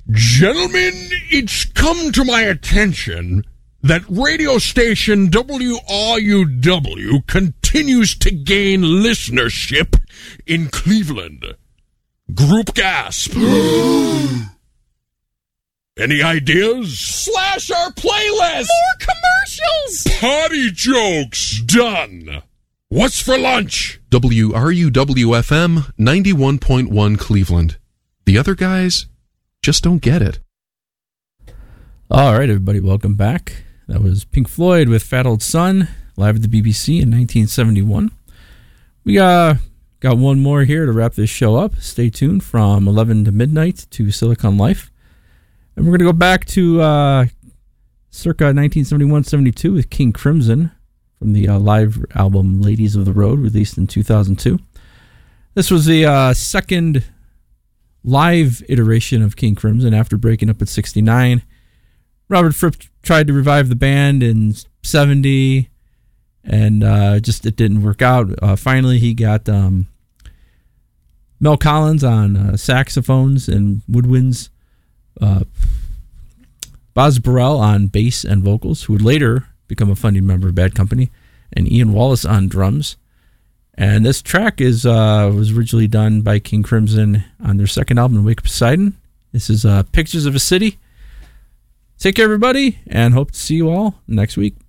Gentlemen, it's come to my attention that radio station WRUW continues to gain listenership in Cleveland. Group gasp. Any ideas? Slash our playlist! More commercials! Potty jokes. Done. What's for lunch? WRUW-FM 91.1 Cleveland. The other guys just don't get it. All right, everybody, welcome back. That was Pink Floyd with Fat Old Son, live at the BBC in 1971. We got one more here to wrap this show up. Stay tuned from 11 to midnight to Silicon Life. And we're going to go back to circa 1971-72 with King Crimson from the live album Ladies of the Road, released in 2002. This was the second live iteration of King Crimson after breaking up at 69. Robert Fripp tried to revive the band in 70, and just it didn't work out. Finally, he got Mel Collins on saxophones and woodwinds, Boz Burrell on bass and vocals, who would later become a founding member of Bad Company, and Ian Wallace on drums. And this track was originally done by King Crimson on their second album, Wake Up Poseidon. This is Pictures of a City. Take care, everybody, and hope to see you all next week.